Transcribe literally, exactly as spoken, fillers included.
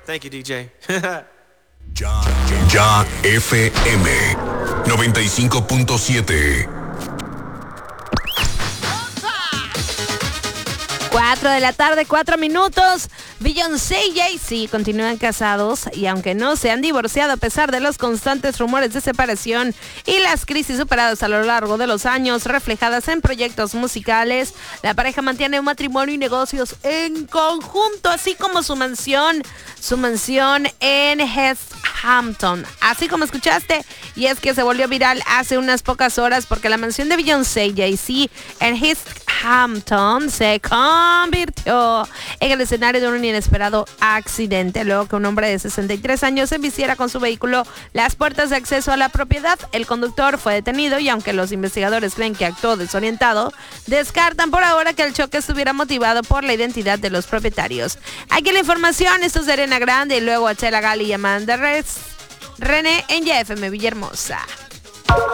Thank you, D J. Ya, ya F M noventa y cinco punto siete. Cuatro de la tarde, cuatro minutos. Beyoncé y Jay-Z continúan casados y aunque no se han divorciado a pesar de los constantes rumores de separación y las crisis superadas a lo largo de los años reflejadas en proyectos musicales, la pareja mantiene un matrimonio y negocios en conjunto, así como su mansión, su mansión en East Hampton, así como escuchaste, y es que se volvió viral hace unas pocas horas porque la mansión de Beyoncé y Jay-Z en East Hampton se convirtió en el escenario de un inesperado accidente luego que un hombre de sesenta y tres años embistiera con su vehículo las puertas de acceso a la propiedad. El conductor fue detenido y aunque los investigadores creen que actuó desorientado, descartan por ahora que el choque estuviera motivado por la identidad de los propietarios. Aquí la información, esto es de Arena Grande y luego a Chela Gali y Amanda Res. René en Y F M Villahermosa.